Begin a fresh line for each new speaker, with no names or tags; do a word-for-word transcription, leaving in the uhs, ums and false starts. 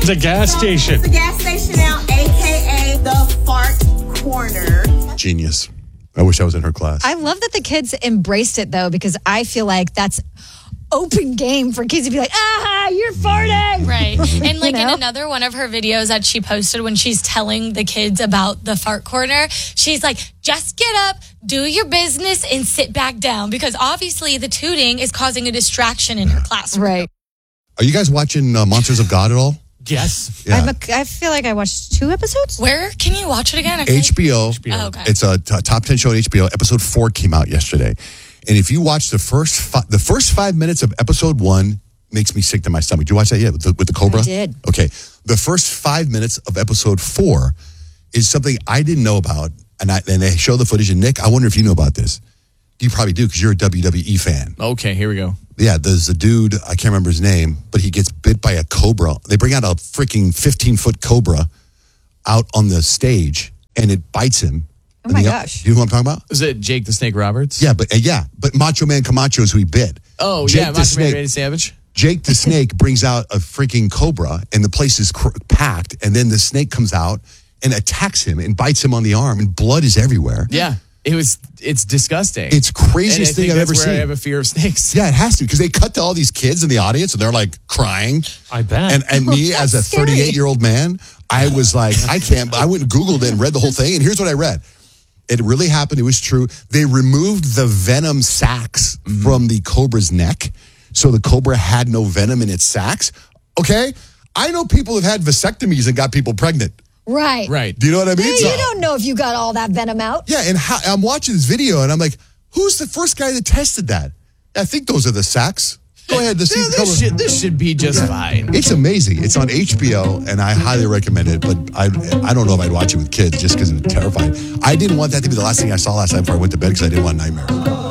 It's a gas station.
It's a gas station now, a k a the fart corner.
Genius. I wish I was in her class.
I love that the kids embraced it, though, because I feel like that's open game for kids to be like, ah, you're farting.
Right. And like
You know?
in another one of her videos that she posted when she's telling the kids about the fart corner, she's like, just get up, do your business, and sit back down. Because obviously the tooting is causing a distraction in her classroom.
Right.
Are you guys watching uh, Monsters of God at all?
Yes.
Yeah.
I'm a, I feel like I watched two episodes.
Where can you watch it again? I feel
H B O.
H B O.
Oh, okay.
It's a t- top ten show on H B O. Episode four came out yesterday. And if you watch the first fi- the first five minutes of episode one, makes me sick to my stomach. Did you watch that yet with the, with the Cobra?
I did.
Okay. The first five minutes of episode four is something I didn't know about. And, I, and they show the footage. And Nick, I wonder if you know about this. You probably do because you're a W W E fan.
Okay, here we go.
Yeah, there's a dude, I can't remember his name, but he gets bit by a cobra. They bring out a freaking fifteen-foot cobra out on the stage, and it bites him.
Oh, my
And he-
gosh.
You know what I'm talking about?
Is it Jake the Snake Roberts?
Yeah, but uh, yeah, but Macho Man Camacho is who he bit.
Oh,
Jake
yeah,
the
Macho Man
Snake-
Randy Savage.
Jake the Snake brings out a freaking cobra, and the place is cr- packed, and then the snake comes out and attacks him and bites him on the arm, and blood is everywhere.
Yeah, it was. It's disgusting.
It's craziest
And I
thing
think
I've
that's
ever
where
seen.
I have a fear of snakes.
Yeah, it has to, because they cut to all these kids in the audience, and they're like crying.
I bet.
And and me as a
That's scary.
thirty-eight-year-old man, I was like, I can't. I went and Googled it and read the whole thing. And here's what I read. It really happened. It was true. They removed the venom sacs
Mm-hmm.
from the cobra's neck, so the cobra had no venom in its sacs. Okay? I know people have had vasectomies and got people pregnant.
Right.
Right.
Do you know what I mean?
You don't know if you got all that venom out.
Yeah, and how, I'm watching this video, and I'm like, who's the first guy that tested that? I think those are the sacs. Go ahead. This,
Yeah, this, should, this should be just fine.
It's amazing. It's on H B O, and I highly recommend it. But I, I don't know if I'd watch it with kids just because it's terrifying. I didn't want that to be the last thing I saw last night before I went to bed because I didn't want nightmares.